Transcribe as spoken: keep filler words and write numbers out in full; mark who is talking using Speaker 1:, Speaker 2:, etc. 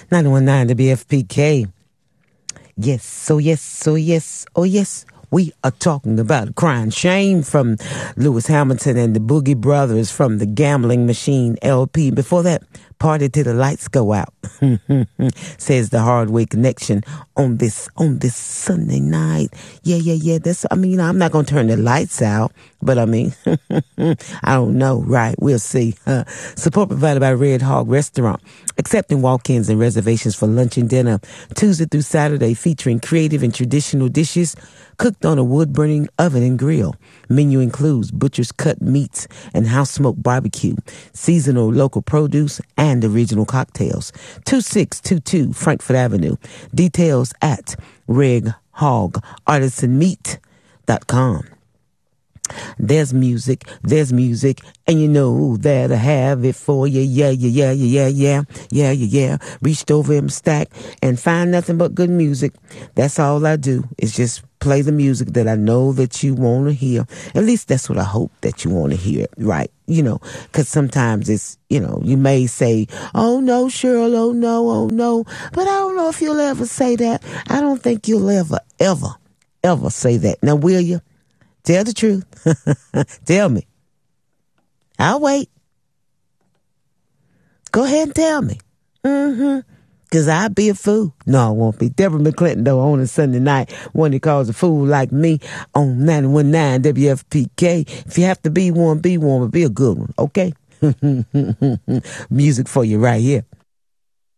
Speaker 1: nine one nine W F P K. Yes, so yes, so yes, oh yes. We are talking about Crying Shame from Lewis Hamilton and the Boogie Brothers from the Gambling Machine L P. Before that, Party Till the Lights Go Out, says the Hardway Connection on this on this Sunday night. Yeah, yeah, yeah. That's. I mean, you know, I'm not gonna turn the lights out, but I mean, I don't know. Right? We'll see. Uh, support provided by Red Hog Restaurant, accepting walk-ins and reservations for lunch and dinner Tuesday through Saturday, featuring creative and traditional dishes cooked on a wood-burning oven and grill. Menu includes butcher's cut meats and house-smoked barbecue, seasonal local produce, and original cocktails. two six two two Frankfort Avenue. Details at rig hog artisan meat dot com. There's music, there's music, and you know that I have it for you. Yeah, yeah, yeah, yeah, yeah, yeah, yeah, yeah. Reached over in my stack and find nothing but good music. That's all I do is just play the music that I know that you want to hear. At least that's what I hope that you want to hear, right? You know, because sometimes it's, you know, you may say, oh no, Cheryl, oh no, oh no. But I don't know if you'll ever say that. I don't think you'll ever, ever, ever say that. Now, will you? Tell the truth. Tell me. I'll wait. Go ahead and tell me. Mm-hmm. Because I'll be a fool. No, I won't be. Deborah McClinton, though, on a Sunday night, one that calls a fool like me on nine one nine W F P K. If you have to be one, be one, but be a good one, okay? Music for you right here.